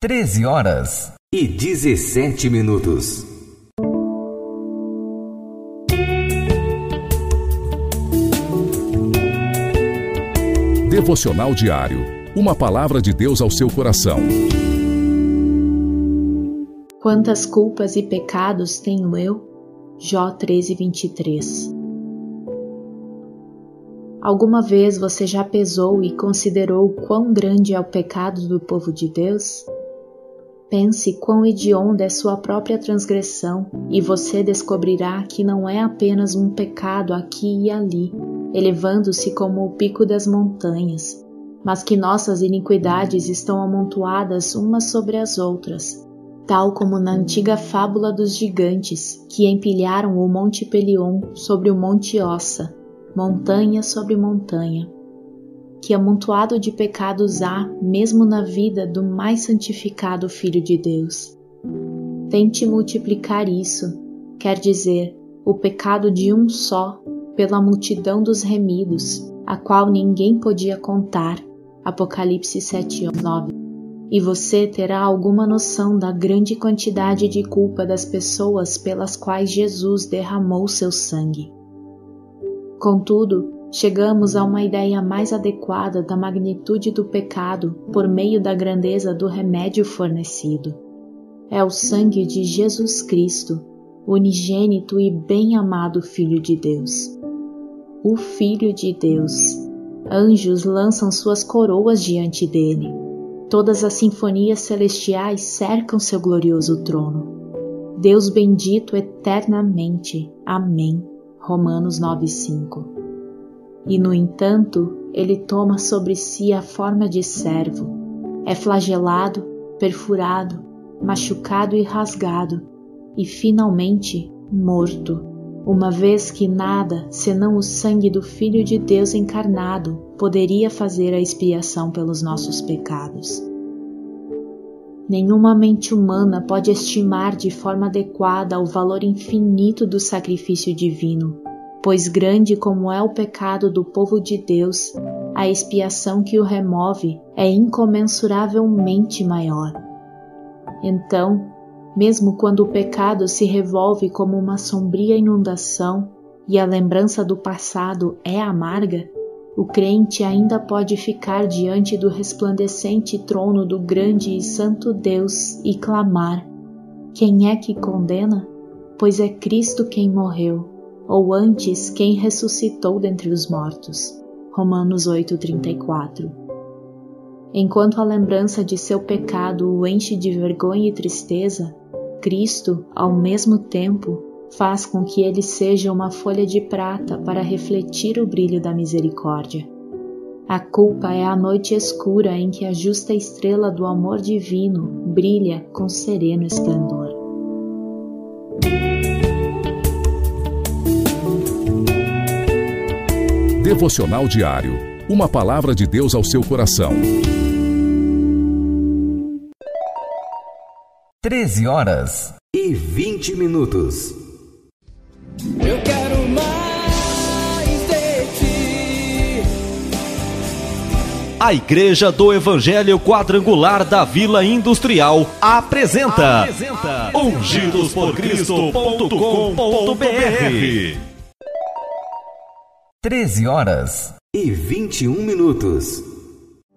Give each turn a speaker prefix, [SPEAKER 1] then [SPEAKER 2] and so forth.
[SPEAKER 1] 13h17.
[SPEAKER 2] Devocional diário. Uma palavra de Deus ao seu coração.
[SPEAKER 3] Quantas culpas e pecados tenho eu? Jó 13:23. Alguma vez você já pesou e considerou quão grande é o pecado do povo de Deus? Pense quão hedionda é sua própria transgressão e você descobrirá que não é apenas um pecado aqui e ali, elevando-se como o pico das montanhas, mas que nossas iniquidades estão amontoadas umas sobre as outras, tal como na antiga fábula dos gigantes que empilharam o Monte Pelion sobre o Monte Ossa, montanha sobre montanha. Que amontoado de pecados há mesmo na vida do mais santificado Filho de Deus. Tente multiplicar isso, quer dizer, o pecado de um só, pela multidão dos remidos, a qual ninguém podia contar, Apocalipse 7:9, e você terá alguma noção da grande quantidade de culpa das pessoas pelas quais Jesus derramou seu sangue. Contudo, chegamos a uma ideia mais adequada da magnitude do pecado por meio da grandeza do remédio fornecido. É o sangue de Jesus Cristo, unigênito e bem-amado Filho de Deus. O Filho de Deus. Anjos lançam suas coroas diante dele. Todas as sinfonias celestiais cercam seu glorioso trono. Deus bendito eternamente. Amém. Romanos 9:5. E, no entanto, ele toma sobre si a forma de servo. É flagelado, perfurado, machucado e rasgado, e finalmente morto, uma vez que nada, senão o sangue do Filho de Deus encarnado, poderia fazer a expiação pelos nossos pecados. Nenhuma mente humana pode estimar de forma adequada o valor infinito do sacrifício divino, pois grande como é o pecado do povo de Deus, a expiação que o remove é incomensuravelmente maior. Então, mesmo quando o pecado se revolve como uma sombria inundação e a lembrança do passado é amarga, o crente ainda pode ficar diante do resplandecente trono do grande e santo Deus e clamar: quem é que condena? Pois é Cristo quem morreu, ou antes quem ressuscitou dentre os mortos. Romanos 8:34. Enquanto a lembrança de seu pecado o enche de vergonha e tristeza, Cristo, ao mesmo tempo, faz com que ele seja uma folha de prata para refletir o brilho da misericórdia. A culpa é a noite escura em que a justa estrela do amor divino brilha com sereno esplendor.
[SPEAKER 2] Devocional diário. Uma palavra de Deus ao seu coração.
[SPEAKER 1] 13h20.
[SPEAKER 4] Eu quero mais de ti.
[SPEAKER 5] A Igreja do Evangelho Quadrangular da Vila Industrial apresenta ungidosporcristo.com.br
[SPEAKER 1] 13h21.